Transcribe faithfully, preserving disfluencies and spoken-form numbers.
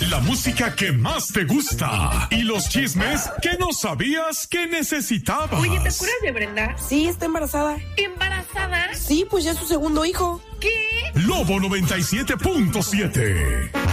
la música que más te gusta y los chismes que no sabías que necesitabas. Oye, ¿te acuerdas de Brenda? Sí, está embarazada. ¿Embarazada? Sí, pues ya es su segundo hijo. ¿Qué? Lobo noventa y siete punto siete.